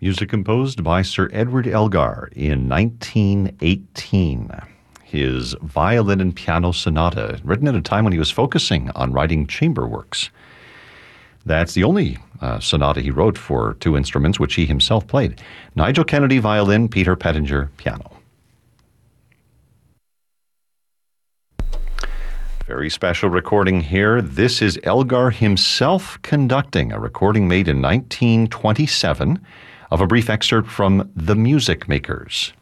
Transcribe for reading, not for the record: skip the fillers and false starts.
Music composed by Sir Edward Elgar in 1918. His violin and piano sonata, written at a time when he was focusing on writing chamber works. That's the only sonata he wrote for two instruments, which he himself played. Nigel Kennedy, violin, Peter Pettinger, piano. Very special recording here. This is Elgar himself conducting, a recording made in 1927 of a brief excerpt from The Music Makers.